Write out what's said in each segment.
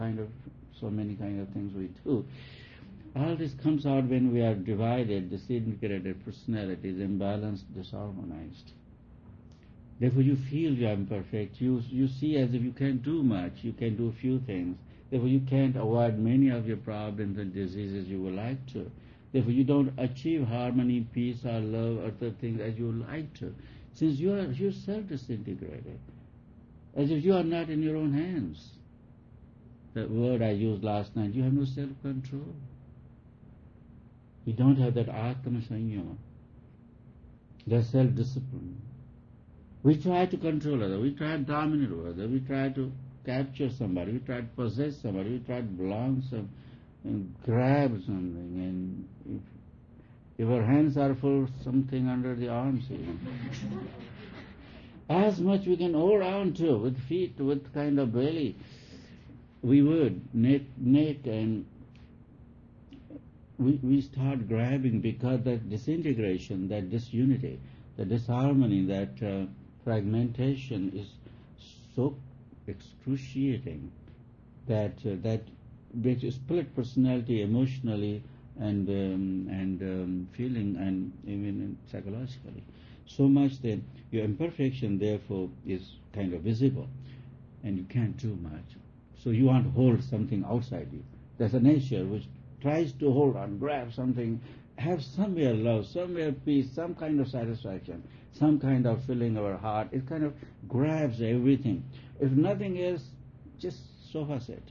kind of so many kind of things we do. All this comes out when we are divided, disintegrated personalities, imbalanced, disharmonized. Therefore you feel you are imperfect. You see as if you can't do much. You can do few things. Therefore you can't avoid many of your problems and diseases you would like to. Therefore you don't achieve harmony, peace or love or other things as you would like to. Since you are yourself disintegrated. As if you are not in your own hands. The word I used last night, you have no self-control. You don't have that Atma Sanyama, that self-discipline. We try to control others, we try to dominate over others, we try to capture somebody, we try to possess somebody, we try to belong some, and grab something, and if our hands are full, something under the arms even. As much we can hold on to with feet, with kind of belly, we would, neck, and we start grabbing because that disintegration, that disunity, that disharmony, that fragmentation is so excruciating that makes you split personality emotionally and feeling and even psychologically. So much that your imperfection therefore is kind of visible and you can't do much. So you want to hold something outside you. There's a nature which tries to hold on, grab something, have somewhere love, somewhere peace, some kind of satisfaction, some kind of filling of our heart. It kind of grabs everything. If nothing else, just sofa set,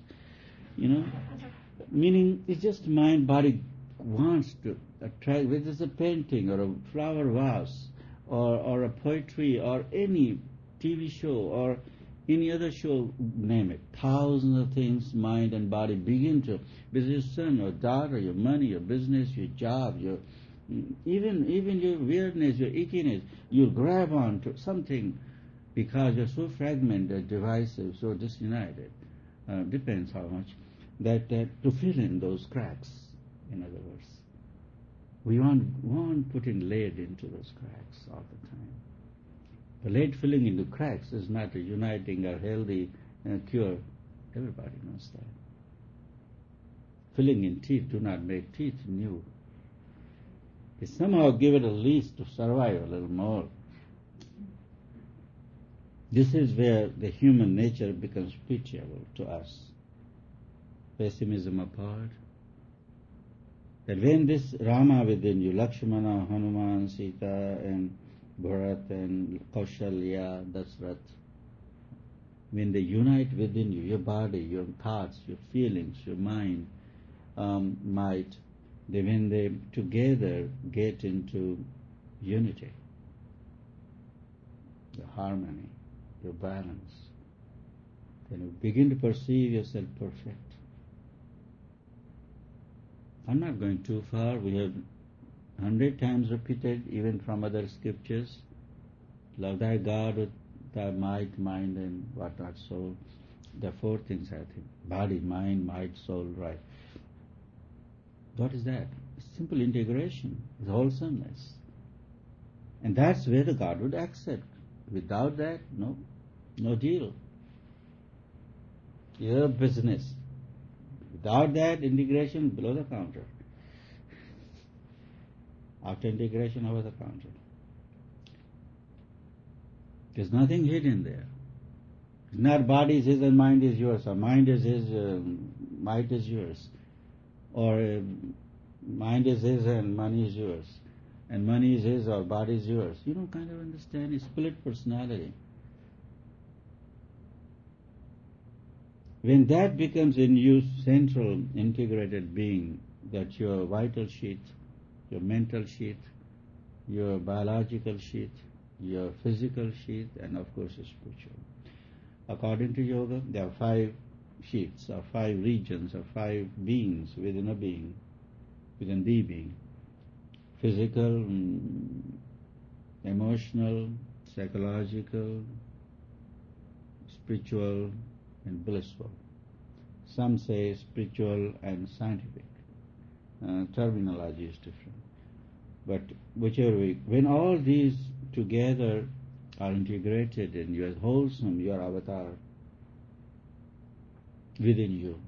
meaning it's just mind, body wants to attract, whether it's a painting or a flower vase or a poetry or any TV show or any other show, name it. Thousands of things, mind and body begin to, whether your son or daughter, your money, your business, your job, your even your weirdness, your ickiness, you grab on to something because you're so fragmented, divisive, so disunited. Depends how much. That to fill in those cracks, in other words. We want putting lead into those cracks all the time. The lead filling into cracks is not a uniting or healthy cure. Everybody knows that. Filling in teeth do not make teeth new. They somehow give it a lease to survive a little more. This is where the human nature becomes pitiable to us. Pessimism apart. That when this Rama within you, Lakshmana, Hanuman, Sita and Bharat and Kaushalya, Dasrath, when they unite within you, your body, your thoughts, your feelings, your mind, might, when they together get into unity, the harmony, your balance, then you begin to perceive yourself perfect. I'm not going too far. We have 100 times repeated, even from other scriptures. Love thy God with thy might, mind, and whatnot, soul. There are 4 things, I think. Body, mind, might, soul, right. What is that? Simple integration, wholesomeness. And that's where the God would accept. Without that, no deal. Your business. Without that, integration below the counter. After integration, over the counter. There's nothing hidden there. It's not body is his and mind is yours, or mind is his, might is yours, or mind is his and money is yours, and money is his or body is yours. You don't kind of understand. It's split personality. When that becomes in you central integrated being, that your vital sheath, your mental sheath, your biological sheath, your physical sheath, and of course your spiritual. According to yoga, there are 5 sheaths, or 5 regions, or 5 beings within a being, within the being. Physical, emotional, psychological, spiritual, and blissful. Some say spiritual and scientific. Terminology is different. But whichever way, when all these together are integrated and you are wholesome, your avatar within you,